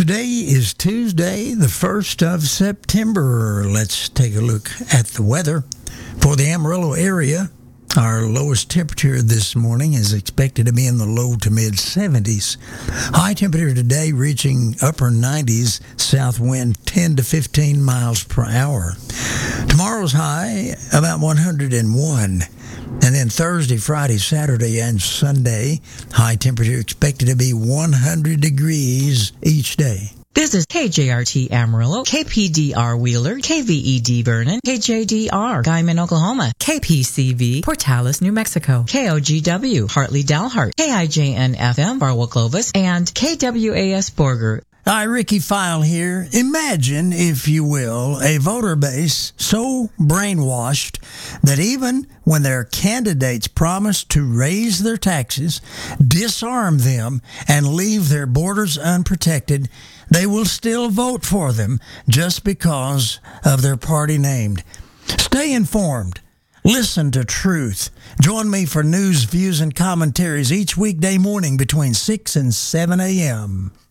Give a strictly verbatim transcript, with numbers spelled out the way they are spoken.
Today is Tuesday, the first of September. Let's take a look at the weather. For the Amarillo area, our lowest temperature this morning is expected to be in the low to mid seventies. High temperature today reaching upper nineties, south wind ten to fifteen miles per hour. Tomorrow's high about one hundred one. And then Thursday, Friday, Saturday, and Sunday, high temperature expected to be one hundred degrees each day. This is K J R T Amarillo, K P D R Wheeler, K V E D Vernon, K J D R Guyman, Oklahoma, K P C V Portales, New Mexico, K O G W Hartley, Dalhart, K I J N F M Barwell, Clovis, and K W A S Borger. Hi, Ricky File here. Imagine, if you will, a voter base so brainwashed that even when their candidates promise to raise their taxes, disarm them, and leave their borders unprotected, they will still vote for them just because of their party named. Stay informed. Listen to truth. Join me for news, views, and commentaries each weekday morning between six and seven a.m.